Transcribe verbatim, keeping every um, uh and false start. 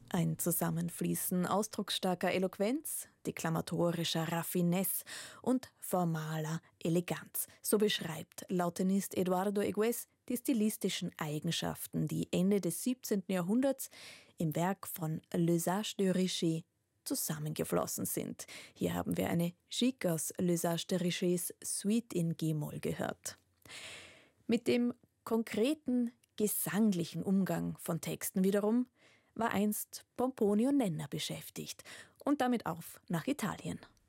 Ein Zusammenfließen ausdrucksstarker Eloquenz, deklamatorischer Raffinesse und formaler Eleganz. So beschreibt Lautenist Eduardo Egues die stilistischen Eigenschaften, die Ende des siebzehnten Jahrhunderts im Werk von Le Sage de Richet zusammengeflossen sind. Hier haben wir eine Chic aus Le Sage de Richets Suite in G-Moll gehört. Mit dem konkreten gesanglichen Umgang von Texten wiederum war einst Pomponio Nenna beschäftigt und damit auf nach Italien.